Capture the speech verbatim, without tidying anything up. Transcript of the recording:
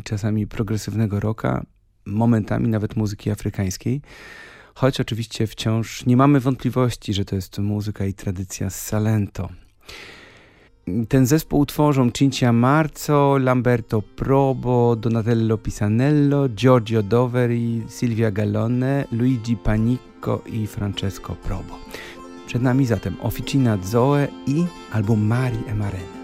czasami progresywnego rocka, momentami nawet muzyki afrykańskiej. Choć oczywiście wciąż nie mamy wątpliwości, że to jest muzyka i tradycja z Salento. Ten zespół tworzą Cinzia Marzo, Lamberto Probo, Donatello Pisanello, Giorgio Doveri, Silvia Gallone, Luigi Panicco i Francesco Probo. Przed nami zatem Officina Zoe i album Mari e Marene.